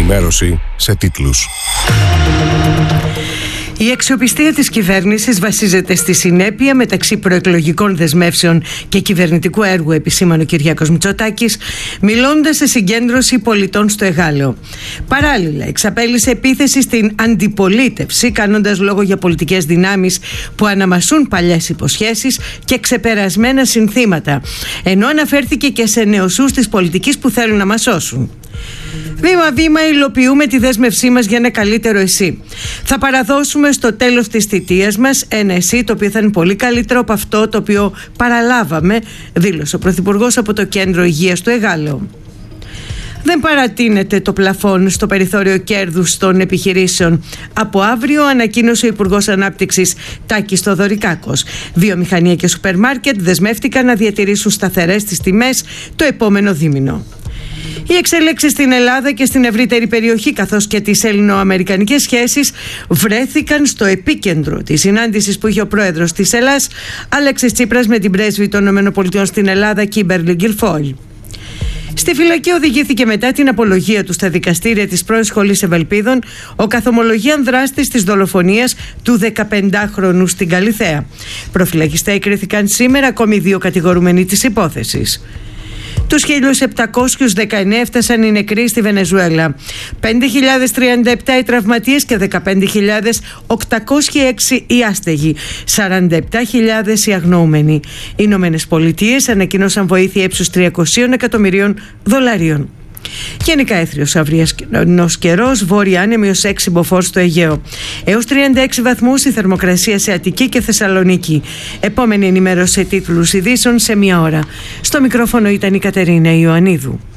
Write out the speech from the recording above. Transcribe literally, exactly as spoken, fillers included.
ενημέρωση σε τίτλους. Η αξιοπιστία της κυβέρνησης βασίζεται στη συνέπεια μεταξύ προεκλογικών δεσμεύσεων και κυβερνητικού έργου, επισήμανε ο Κυριάκος Μητσοτάκης, μιλώντας σε συγκέντρωση πολιτών στο Εγάλεο. Παράλληλα, εξαπέλυσε επίθεση στην αντιπολίτευση, κάνοντας λόγο για πολιτικές δυνάμεις που αναμασούν παλιές υποσχέσεις και ξεπερασμένα συνθήματα, ενώ αναφέρθηκε και σε νεοσούς της πολιτικής που θέλουν να μας σώσουν. Βήμα-βήμα υλοποιούμε τη δέσμευσή μας για ένα καλύτερο εσύ. Θα παραδώσουμε στο τέλος της θητείας μας ένα εσύ το οποίο θα είναι πολύ καλύτερο από αυτό το οποίο παραλάβαμε, δήλωσε ο Πρωθυπουργός από το Κέντρο Υγείας του Εγάλεο. Δεν παρατείνεται το πλαφόν στο περιθώριο κέρδους των επιχειρήσεων. Από αύριο, ανακοίνωσε ο Υπουργός Ανάπτυξης Τάκης Θοδωρικάκος. Βιομηχανία και σούπερ μάρκετ δεσμεύτηκαν να διατηρήσουν σταθερές τις τιμές το επόμενο δίμηνο. Οι εξέλιξεις στην Ελλάδα και στην ευρύτερη περιοχή, καθώς και τις ελληνοαμερικανικές σχέσεις, βρέθηκαν στο επίκεντρο της συνάντησης που είχε ο πρόεδρος της Ελλάδας, Αλέξης Τσίπρας, με την πρέσβη των ΗΠΑ στην Ελλάδα, Κίμπερλι Γκιλφόιλ. Στη φυλακή οδηγήθηκε μετά την απολογία του στα δικαστήρια της πρώην Σχολής Ευελπίδων ο καθομολογίαν δράστης της δολοφονίας του δεκαπεντάχρονου στην Καλιθέα. Προφυλακιστέ εκρίθηκαν σήμερα ακόμη δύο κατηγορούμενοι της υπόθεσης. Τους χίλιους επτακόσιους δεκαεννέα έφτασαν οι νεκροί στη Βενεζουέλα, πέντε χιλιάδες τριάντα επτά οι τραυματίες και δεκαπέντε χιλιάδες οκτακόσιοι έξι οι άστεγοι, σαράντα επτά χιλιάδες οι αγνοούμενοι. Οι Ηνωμένες Πολιτείες ανακοίνωσαν βοήθεια ύψους τριακόσια εκατομμυρίων δολαρίων. Γενικά έθριος αυριανός καιρός, βόρεια άνεμη ως έξι μποφόρ στο Αιγαίο. Έως τριάντα έξι βαθμούς η θερμοκρασία σε Αττική και Θεσσαλονίκη. Επόμενη ενημέρωση σε τίτλους ειδήσεων σε μία ώρα. Στο μικρόφωνο ήταν η Κατερίνα Ιωαννίδου.